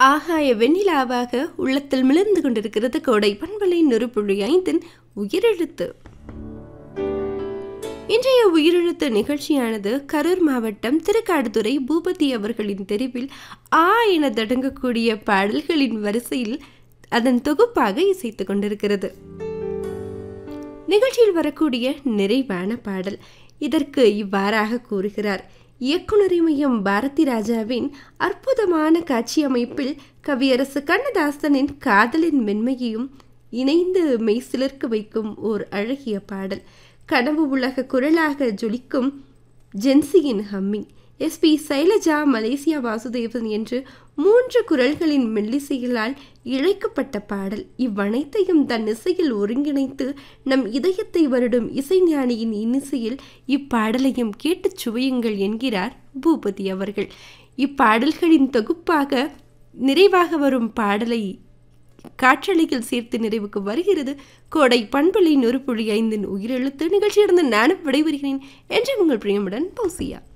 ஆகாய வெண்ணிலாவாக உள்ளத்தில் மிளர்ந்து கொண்டிருக்கிறது கோடை பண்பலை 100.5 உயிரெழுத்து. இன்றைய உயிரெழுத்து நிகழ்ச்சியானது கரூர் மாவட்டம் திருக்காடுதுறை பூபதி அவர்களின் தெருவில் என தொடங்கக்கூடிய பாடல்களின் வரிசையில் அதன் தொகுப்பாக இசைத்து கொண்டிருக்கிறது. நிகழ்ச்சியில் வரக்கூடிய நிறைவான பாடல் இதற்கு இவ்வாறாக கூறுகிறார். இயக்குனரிமயம் பாரதி ராஜாவின் அற்புதமான காட்சி அமைப்பில் கவியரசு கண்ணதாசனின் காதலின் மென்மையையும் இணைந்து மெய்சிலிர்க்க வைக்கும் ஓர் அழகிய பாடல். கனவு உலக குரலாக ஜொலிக்கும் ஜென்சியின் humming, SP Shailaja, Malaysia Vasudevan என்று 3 குரல்களின் மெல்லிசைகளால் இழைக்கப்பட்ட பாடல். இவ்வனைத்தையும் தன் இசையில் ஒருங்கிணைத்து நம் இதயத்தை வருடும் இசைஞானியின் இன்னிசையில் இப்பாடலையும் கேட்டுச் சுவையுங்கள் என்கிறார் பூபதி அவர்கள். இப்பாடல்களின் தொகுப்பாக நிறைவாக வரும் பாடலை காற்றலையில் சேர்த்து நிறைவுக்கு வருகிறது கோடை பண்பலை 100.5 உயிரெழுத்து நிகழ்ச்சியிலிருந்து நானும் விடைபெறுகிறேன் என்று உங்கள் பிரியமுடன் பௌசியா.